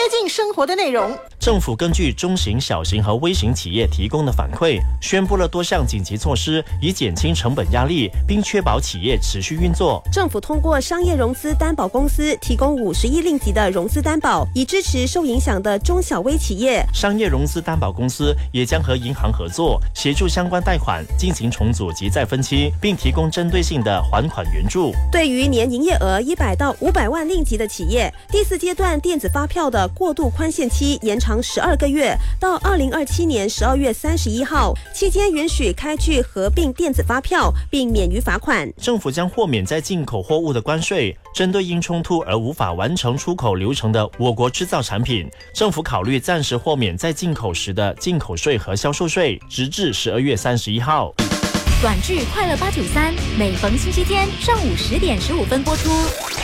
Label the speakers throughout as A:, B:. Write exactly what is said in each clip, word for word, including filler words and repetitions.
A: 近生活的内容。
B: 政府根据中型、小型和微型企业提供的反馈，宣布了多项紧急措施，以减轻成本压力，并确保企业持续运作。
C: 政府通过商业融资担保公司提供五十亿令吉的融资担保，以支持受影响的中小微企业。
B: 商业融资担保公司也将和银行合作，协助相关贷款进行重组及再分期，并提供针对性的还款援助。
C: 对于年营业额一百到五百万令吉的企业，第四阶段电子发票的过渡宽限期延长十二个月，到二零二七年十二月三十一号，期间允许开具合并电子发票，并免于罚款。
B: 政府将豁免在进口货物的关税，针对因冲突而无法完成出口流程的我国制造产品，政府考虑暂时豁免在进口时的进口税和销售税，直至十二月三十一号。
D: 短剧《快乐八九三》每逢星期天上午十点十五分播出。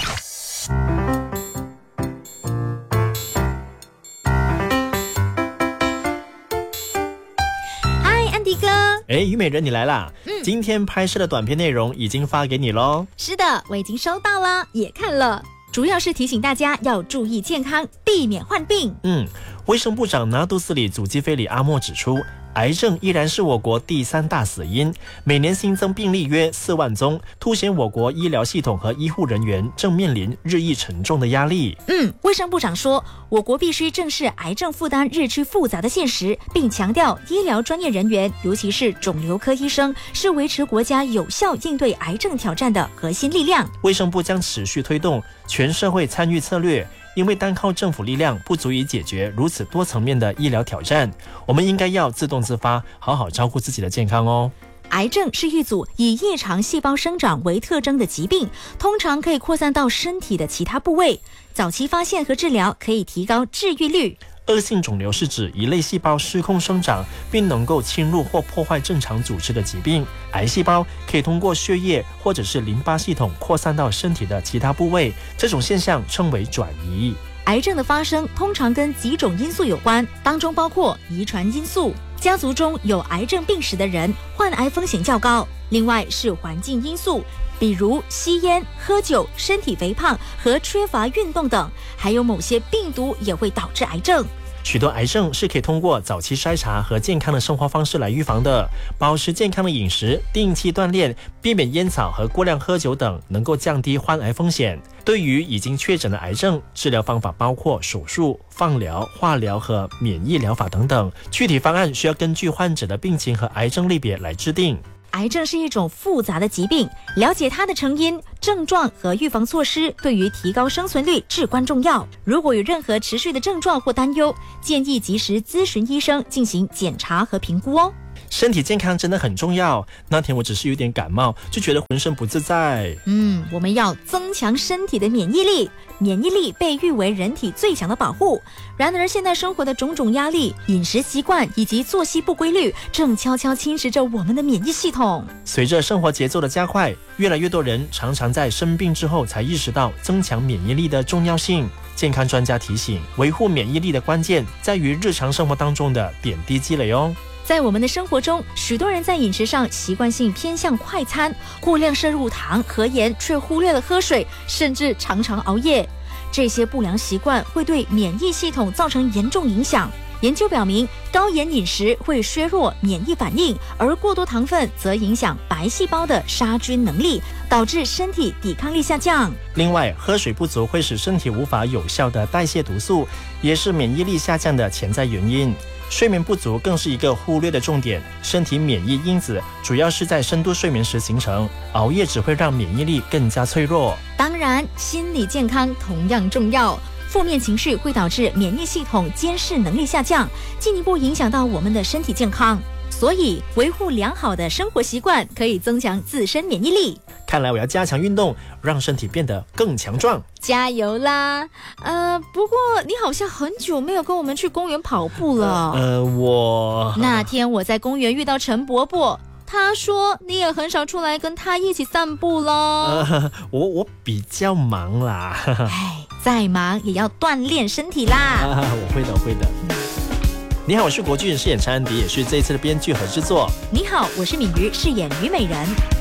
D: 嗨，安迪哥。
B: 哎，虞美人你来啦！嗯，今天拍摄的短片内容已经发给你咯。
D: 是的，我已经收到了，也看了。主要是提醒大家要注意健康，避免患病。
B: 嗯，卫生部长拿督斯里祖基菲里阿莫指出，癌症依然是我国第三大死因，每年新增病例约四万宗，凸显我国医疗系统和医护人员正面临日益沉重的压力。
D: 嗯，卫生部长说，我国必须正视癌症负担日趋复杂的现实，并强调医疗专业人员，尤其是肿瘤科医生，是维持国家有效应对癌症挑战的核心力量。
B: 卫生部将持续推动全社会参与策略，因为单靠政府力量不足以解决如此多层面的医疗挑战，我们应该要自动自发，好好照顾自己的健康哦。
D: 癌症是一组以异常细胞生长为特征的疾病，通常可以扩散到身体的其他部位。早期发现和治疗可以提高治愈率。
B: 恶性肿瘤是指一类细胞失控生长，并能够侵入或破坏正常组织的疾病。癌细胞可以通过血液或者是淋巴系统扩散到身体的其他部位，这种现象称为转移。
D: 癌症的发生通常跟几种因素有关，当中包括遗传因素，家族中有癌症病史的人患癌风险较高。另外是环境因素，比如吸烟、喝酒、身体肥胖和缺乏运动等，还有某些病毒也会导致癌症。
B: 许多癌症是可以通过早期筛查和健康的生活方式来预防的，保持健康的饮食，定期锻炼，避免烟草和过量喝酒等，能够降低患癌风险。对于已经确诊的癌症，治疗方法包括手术、放疗、化疗和免疫疗法等等，具体方案需要根据患者的病情和癌症类别来制定。
D: 癌症是一种复杂的疾病，了解它的成因、症状和预防措施，对于提高生存率至关重要。如果有任何持续的症状或担忧，建议及时咨询医生进行检查和评估哦。
B: 身体健康真的很重要。那天我只是有点感冒，就觉得浑身不自在。
D: 嗯，我们要增强身体的免疫力。免疫力被誉为人体最强的保护。然而，现代生活的种种压力、饮食习惯以及作息不规律，正悄悄侵蚀着我们的免疫系统。
B: 随着生活节奏的加快，越来越多人常常在生病之后才意识到增强免疫力的重要性。健康专家提醒，维护免疫力的关键在于日常生活当中的点滴积累哦。
D: 在我们的生活中，许多人在饮食上习惯性偏向快餐，过量摄入糖和盐，却忽略了喝水，甚至常常熬夜。这些不良习惯会对免疫系统造成严重影响。研究表明，高盐饮食会削弱免疫反应，而过多糖分则影响白细胞的杀菌能力，导致身体抵抗力下降。
B: 另外，喝水不足会使身体无法有效的代谢毒素，也是免疫力下降的潜在原因。睡眠不足更是一个忽略的重点，身体免疫因子主要是在深度睡眠时形成，熬夜只会让免疫力更加脆弱。
D: 当然，心理健康同样重要。负面情绪会导致免疫系统监视能力下降，进一步影响到我们的身体健康。所以，维护良好的生活习惯可以增强自身免疫力。
B: 看来我要加强运动，让身体变得更强壮。
D: 加油啦！呃，不过你好像很久没有跟我们去公园跑步了。
B: 呃，呃我
D: 那天我在公园遇到陈伯伯。他说你也很少出来跟他一起散步了。
B: 呃、我我比较忙啦。
D: 哎，再忙也要锻炼身体啦。
B: 啊、我会的，我会的。你好，我是国俊，饰演陈安迪，也是这一次的编剧和制作。
D: 你好，我是敏瑜，饰演虞美人。